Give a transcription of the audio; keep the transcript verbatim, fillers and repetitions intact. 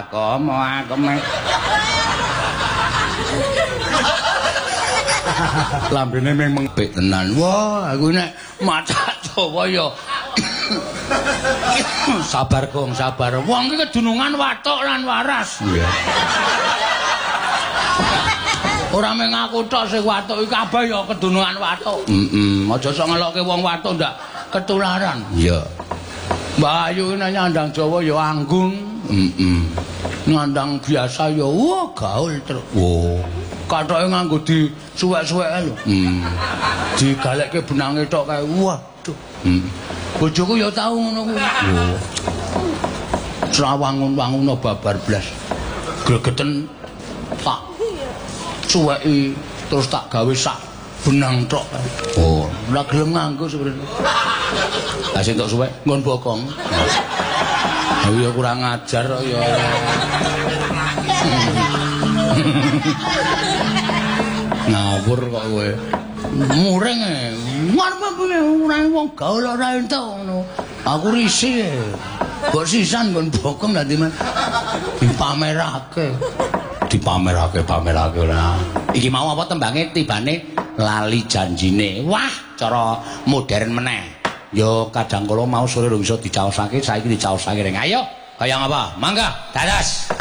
aku mau aku meh. Lambene meng mengpik tenan. Wah, aku nek maca Jawa ya. Sabar Kong, sabar. Wong iki kedunungan watuk lan waras. Iya. Ora mung aku tok sing watuk iki kabeh ya kedunungan watuk. Heeh, aja sok ngelokke wong watuk ndak ketularan. Iya. Mbak Ayu nek nyandang Jawa ya anggun. Heeh. Nyandang biasa ya wah gaul terus. Wo. Kathoke nganggo di suwek-suweke lho. Hmm. Digalekke benange tok kae. Waduh. Hmm. Bojoku ya tau ngono kuwi. Oh. Srawangun-wangun babar blas. Gregeten tak suweki terus tak gawe sak benang tok. Oh, ora gelem nganggo sebenarnya. Lah sing tok suwek nggon bokong. Ha ya kurang ajar kok ya. Ngawur kok kowe. Mureng e. Ngono piye ora wong gaul ora entuk ngono. Aku risih e. Kok sisan nggon bokong nanti men dipamerake. Dipamerake, pamerake ora. Iki mau apa tembange tibane lali janjine. Wah, cara modern meneh. Yo kadang kala mau sore rung iso dicaosake, saiki dicaosake reng. Ayo, kaya ngapa? Mangga, dadas.